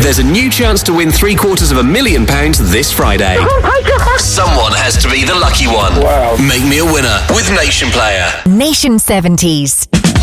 there's a new chance to win £750,000 this Friday. Oh my God! Someone has to be the lucky one. Wow. Make me a winner with Nation Player. Nation 70s.